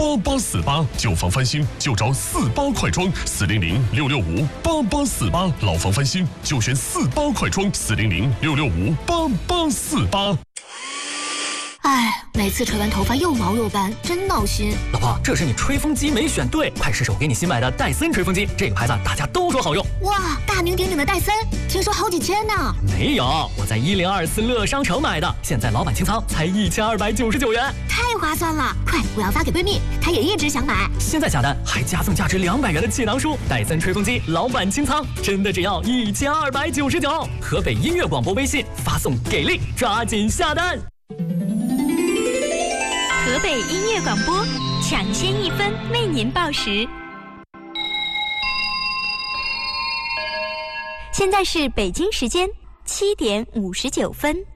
8848，旧房翻新就找48快装，400-665-8848，老房翻新就选48快装，400-665-8848。 哎，每次吹完头发又毛又斑，真闹心。 老婆，这是你吹风机没选对，快试试我给你新买的戴森吹风机，这个牌子大家都说好用。 哇，大名鼎鼎的戴森，听说好几千呢。 没有，我在1024乐商城买的，现在老板清仓才1299元， 太划算了！快，我要发给闺蜜，她也一直想买。 现在下单还加赠价值200元的气囊书，戴森吹风机老板清仓，真的只要1299。河北音乐广播微信发送给力，抓紧下单。 河北音乐广播，抢先1分为您报时。现在是北京时间7点59分。